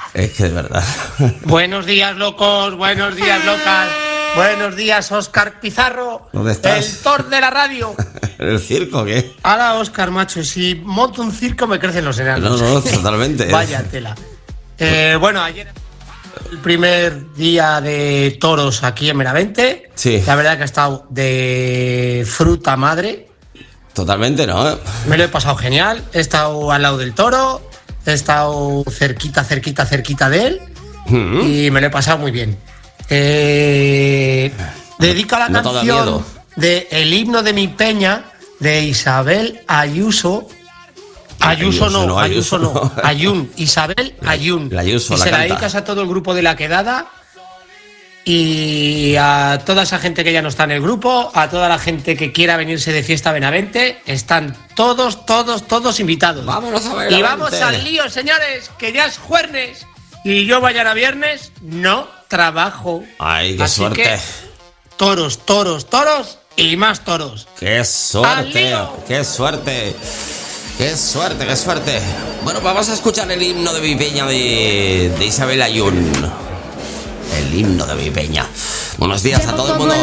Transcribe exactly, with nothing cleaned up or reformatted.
Es que de verdad. Buenos días, locos. Buenos días, locas. Buenos días, Óscar Pizarro. ¿Dónde estás? El Thor de la radio. ¿En el circo qué? Ahora, Óscar, macho, si monto un circo me crecen los enanos. No, no, totalmente. Vaya tela. Eh, bueno, ayer el primer día de toros aquí en Benavente. Sí. La verdad que ha estado de fruta madre. Totalmente, ¿no? Me lo he pasado genial. He estado al lado del toro. He estado cerquita, cerquita, cerquita de él. Mm-hmm. Y me lo he pasado muy bien. Eh, dedico la no canción de El himno de mi peña de Isabel Ayuso. Ayuso, Ayuso no, no, Ayuso, Ayuso no, no. Ayun, Isabel Ayun. La Ayuso, y la se la canta. dedicas a todo el grupo de La Quedada y a toda esa gente que ya no está en el grupo, a toda la gente que quiera venirse de fiesta a Benavente. Están todos, todos, todos invitados. Vámonos a Benavente. Y vamos al lío, señores, que ya es jueves y yo mañana viernes no trabajo. Ay, qué Así suerte. que, toros, toros, toros y más toros. Qué suerte, qué suerte. Qué suerte, qué suerte. Bueno, vamos a escuchar el himno de mi peña de, de Isabel Ayun. El himno de mi peña. Buenos días a todo el mundo.